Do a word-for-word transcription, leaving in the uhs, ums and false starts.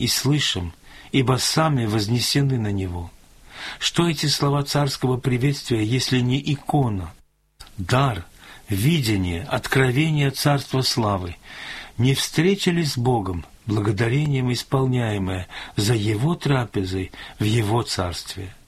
и слышим, ибо сами вознесены на Него». Что эти слова царского приветствия, если не икона, дар, видение, откровение Царства Славы? Не встреча ли с Богом, благодарением исполняемое за Его трапезой в Его Царстве?